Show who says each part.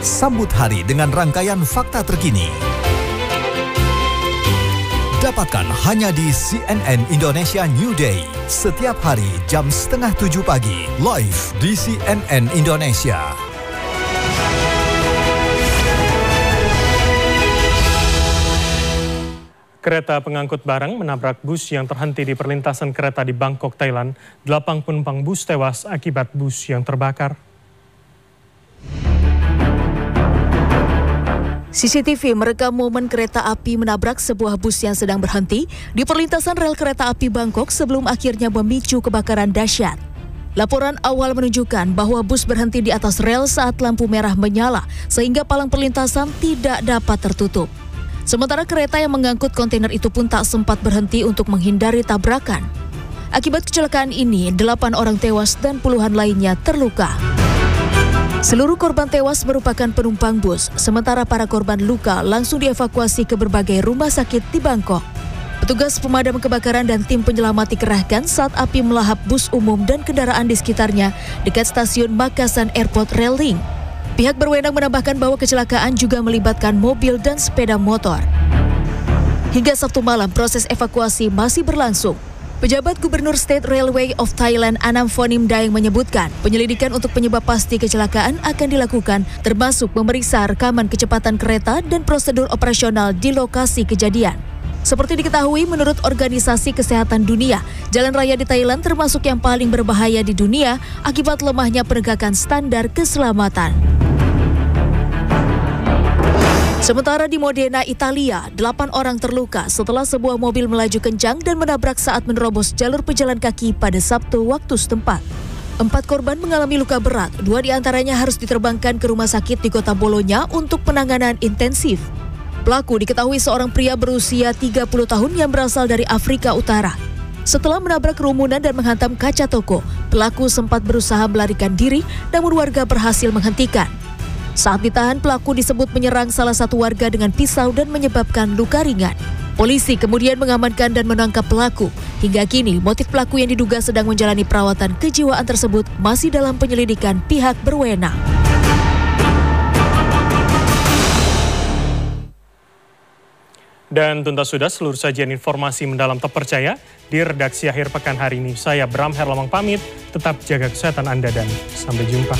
Speaker 1: Sambut hari dengan rangkaian fakta terkini. Dapatkan hanya di CNN Indonesia New Day. Setiap hari jam 6:30 pagi. Live di CNN Indonesia.
Speaker 2: Kereta pengangkut barang menabrak bus yang terhenti di perlintasan kereta di Bangkok, Thailand. 8 penumpang bus tewas akibat bus yang terbakar.
Speaker 3: CCTV merekam momen kereta api menabrak sebuah bus yang sedang berhenti di perlintasan rel kereta api Bangkok sebelum akhirnya memicu kebakaran dahsyat. Laporan awal menunjukkan bahwa bus berhenti di atas rel saat lampu merah menyala sehingga palang perlintasan tidak dapat tertutup. Sementara kereta yang mengangkut kontainer itu pun tak sempat berhenti untuk menghindari tabrakan. Akibat kecelakaan ini, 8 orang tewas dan puluhan lainnya terluka. Seluruh korban tewas merupakan penumpang bus, sementara para korban luka langsung dievakuasi ke berbagai rumah sakit di Bangkok. Petugas pemadam kebakaran dan tim penyelamat dikerahkan saat api melahap bus umum dan kendaraan di sekitarnya dekat stasiun Makassar Airport Rail Link. Pihak berwenang menambahkan bahwa kecelakaan juga melibatkan mobil dan sepeda motor. Hingga Sabtu malam, proses evakuasi masih berlangsung. Pejabat Gubernur State Railway of Thailand Anam Fonim Daeng menyebutkan penyelidikan untuk penyebab pasti kecelakaan akan dilakukan, termasuk memeriksa rekaman kecepatan kereta dan prosedur operasional di lokasi kejadian. Seperti diketahui, menurut Organisasi Kesehatan Dunia, jalan raya di Thailand termasuk yang paling berbahaya di dunia akibat lemahnya penegakan standar keselamatan. Sementara di Modena, Italia, 8 orang terluka setelah sebuah mobil melaju kencang dan menabrak saat menerobos jalur pejalan kaki pada Sabtu waktu setempat. 4 korban mengalami luka berat, 2 diantaranya harus diterbangkan ke rumah sakit di kota Bologna untuk penanganan intensif. Pelaku diketahui seorang pria berusia 30 tahun yang berasal dari Afrika Utara. Setelah menabrak kerumunan dan menghantam kaca toko, pelaku sempat berusaha melarikan diri, namun warga berhasil menghentikan. Saat ditahan, pelaku disebut menyerang salah satu warga dengan pisau dan menyebabkan luka ringan. Polisi kemudian mengamankan dan menangkap pelaku. Hingga kini, motif pelaku yang diduga sedang menjalani perawatan kejiwaan tersebut masih dalam penyelidikan pihak berwenang.
Speaker 2: Dan tuntas sudah seluruh sajian informasi mendalam terpercaya di redaksi akhir pekan hari ini. Saya Bram Herlamang pamit, tetap jaga kesehatan Anda dan sampai jumpa.